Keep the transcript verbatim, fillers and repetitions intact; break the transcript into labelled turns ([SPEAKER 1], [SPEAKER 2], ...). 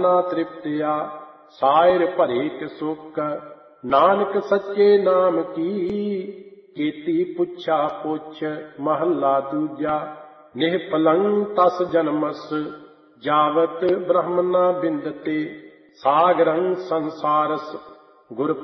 [SPEAKER 1] ਨਾ ਤ੍ਰਿਪਤਿਆ, ਸਾਇਰ ਭਰੇ ਕਿ ਸੁਖ। ਨਾਨਕ ਸੱਚੇ ਨਾਮ ਕੀ, ਕੀਤੀ ਪੁੱਛਾ ਪੁੱਛ। ਮਹੱਲਾ ਦੂਜਾ। ਨਿਹਪਲੰ ਤਸ ਜਨਮਸ, ਜਾਵਤ ਬ੍ਰਹਮ ਨਾ ਬਿੰਦਤੇ। ਸਾਗਰੰ ਸੰਸਾਰਸ, ਗੁਰ